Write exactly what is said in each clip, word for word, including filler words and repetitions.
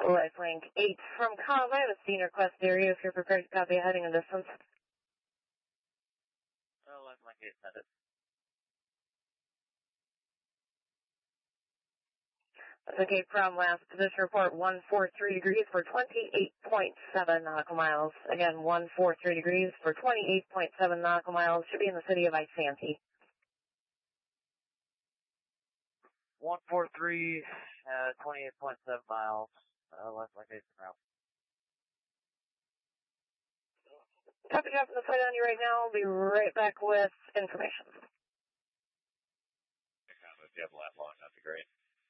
Lifelink eight from Com. I have a senior request area if you're prepared to copy a heading and distance. Oh, Lifelink eight, send it. That's okay from last position report one four three degrees for twenty-eight point seven nautical miles. Again, one four three degrees for twenty-eight point seven nautical miles. Should be in the city of Isanti. one four three, uh, twenty-eight point seven miles. Uh, Lifelink eight from route. Copy drop the flight on you right now. I'll be right back with information. If you have left long, that'd be great.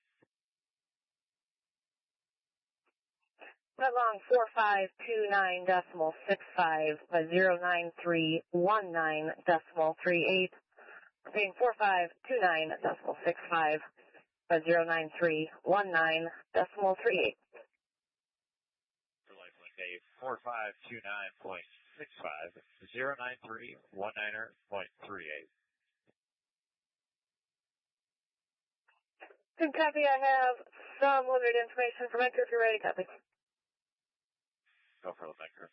That long four five two nine decimal six five by zero nine three one nine decimal three eight. Repeating four five two nine decimal six five by zero nine three one nine decimal three eight. For Lifelink eight, four five two nine point six five, zero nine three one nine point three eight. Good copy. I have some limited information for Mecca if you're ready. Copy. Go for the Mecca.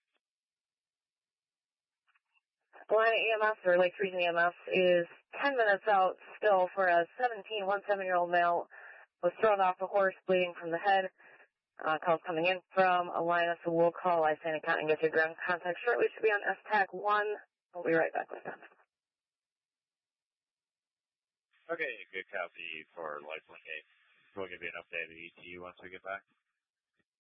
Atlanta E M S, or Lake Region E M S, is ten minutes out still for a seventeen, one seven-year-old male was thrown off the horse, bleeding from the head. Uh, calls coming in from Alina, so we'll call Isanti County and get your ground contact shortly. Should be on S TAC one. We'll be right back with them. Okay, good copy for Lifelink eight. We'll give you an update at E T U once we get back.